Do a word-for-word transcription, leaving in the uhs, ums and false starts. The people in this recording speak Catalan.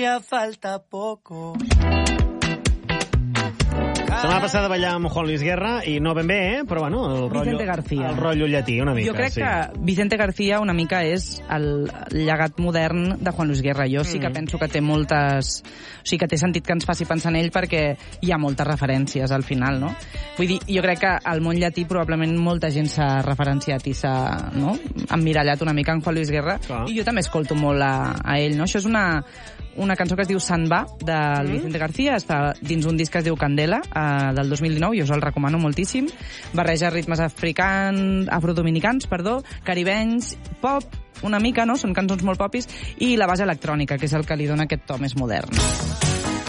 falta poco. Setmana passada ballar amb Juan Luis Guerra i no ben bé, eh? Però bueno, el rotllo, Vicente García. El rotllo llatí, una mica. Jo crec sí. que Vicente García una mica és el llegat modern de Juan Luis Guerra. Jo sí que mm. penso que té moltes... O sigui, que té sentit que ens faci pensar en ell perquè hi ha moltes referències al final, no? Vull dir, jo crec que al món llatí probablement molta gent s'ha referenciat i s'ha, no?, emmirallat una mica en Juan Luis Guerra. Clar. I jo també escolto molt a, a ell, no? Això és una... una cançó que es diu Sant Va, del mm. Vicente García, està dins un disc que es diu Candela, eh, del dos mil dinou, i us el recomano moltíssim. Barreja ritmes africans, afrodominicans, perdó, caribenys, pop, una mica, no? Són cançons molt popis, i la base electrònica, que és el que li dona aquest to més modern.